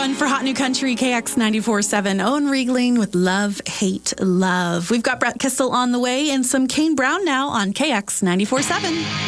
1 for Hot New Country, KX 94.7. Owen Riegling with Love, Hate, Love. We've got Brett Kissel on the way and some Kane Brown now on KX 94.7.